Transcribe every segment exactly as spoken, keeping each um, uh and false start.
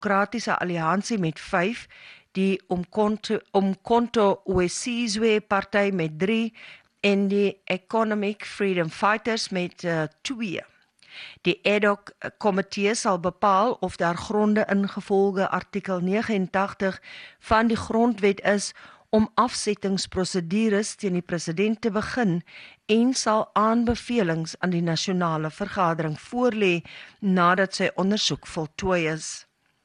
Demokratiese Alliansie met vyf, die Umkhonto, Umkhonto Wesizwe Party met drie en die Economic Freedom Fighters met uh, twee. Die ad hoc komitee sal bepaal of daar gronde ingevolge artikel negenentagtig van die grondwet is om afsettingsprosedures teen die president te begin en sal aanbevelings aan die nasionale vergadering voorlê nadat sy ondersoek voltooi is.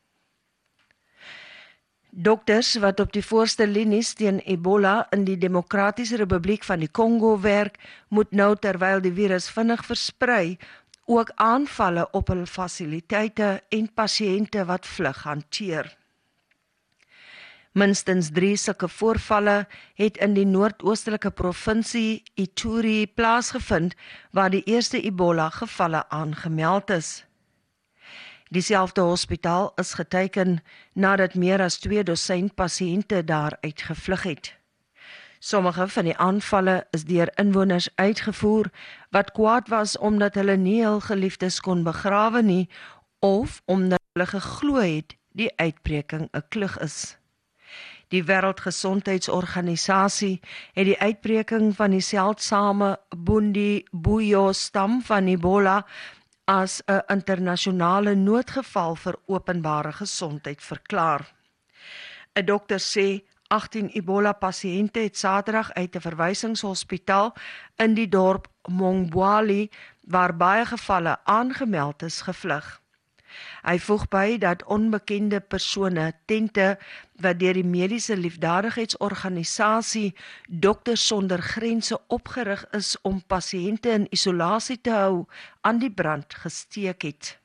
Dokters wat op die voorste linies teen Ebola in die Demokratiese Republiek van die Kongo werk, moet nou terwyl die virus vinnig versprei, ook aanvalle op hul fasiliteite en pasiënte wat vlug hanteer. Minstens drie sulke voorvalle het in die noordoostelike provinsie Ituri plaasgevind, waar die eerste Ebola gevalle aangemeld is. Dieselfde hospitaal is geteken nadat meer as twee dosyn pasiënte daar uitgevlug het. Sommige van die aanvalle is deur inwoners uitgevoer wat kwaad was omdat hulle nie hul geliefdes kon begrawe nie of omdat hulle geglo het die uitbreking 'n klug is. Die Wêreldgesondheidsorganisasie het die uitbreking van die seldsame Bundibugyo stam van Ebola as 'n internasionale noodgeval vir openbare gesondheid verklaar. 'n Dokter sê agttien Ebola-pasiënte het Saterdag uit 'n verwysingshospitaal in die dorp Mongwali, waar baie gevalle aangemeld is, gevlug. Hy voeg by dat onbekende persone tente wat deur die mediese liefdadigheidsorganisasie Dokters Sonder Grense opgerig is om pasiënte in isolasie te hou, aan die brand gesteek het.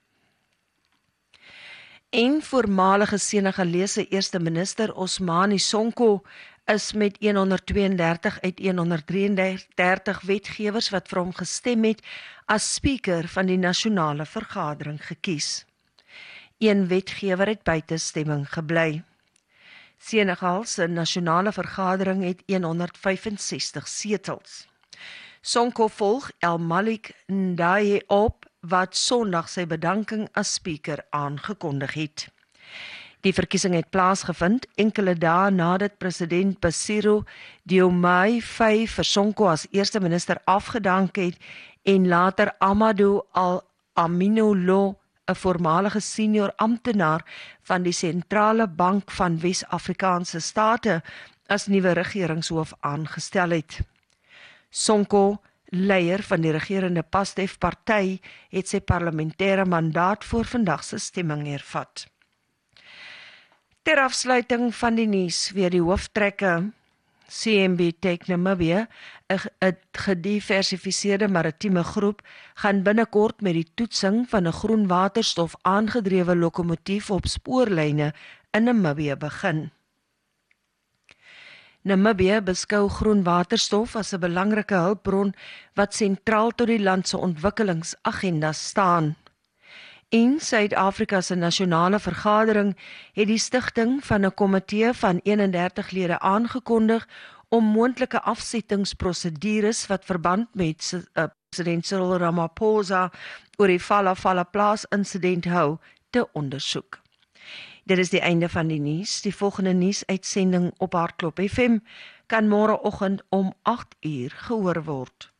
En voormalige Senegalese eerste minister Ousmane Sonko is met honderdtweeëndertig uit honderddrieëndertig wetgewers wat vir hom gestem het, as speaker van die nasionale vergadering gekies. Een wetgewer het buite stemming gebly. Senegal se nasionale vergadering het honderdvyfensestig setels. Sonko volg El Malik Ndaye op, wat Sondag sy bedanking as speaker aangekondig het. Die verkiesing het plaasgevind enkele dae nadat president Bassirou Diomaye Faye vir Sonko as eerste minister afgedank het en later Amadou Al-Aminou Lo, 'n voormalige senior amptenaar van die Sentrale Bank van Wes-Afrikaanse State, as nuwe regeringshoof aangestel het. Sonko, leier van die regerende Pastef-party, het sy parlementêre mandaat voor vandag se stemming hervat. Ter afsluiting van die nuus weer die hooftrekke. C M B Tech Namibia, 'n gediversifiseerde maritieme groep, gaan binnekort met die toetsing van 'n groen waterstof aangedrewe lokomotief op spoorlyne in Namibië begin. Namibië beskou groen waterstof as 'n belangrike hulpbron wat sentraal tot die land se ontwikkelingsagenda staan. En Suid-Afrika se nasionale vergadering het die stigting van 'n komitee van eenendertig lede aangekondig om moontlike afsettingsprosedures wat verband met uh, president Cyril Ramaphosa oor die Falla Falla plaas insident hou, te ondersoek. Dit is die einde van die nuus. Die volgende nuusuitsending op Hartklop F M kan môreoggend om agt uur gehoor word.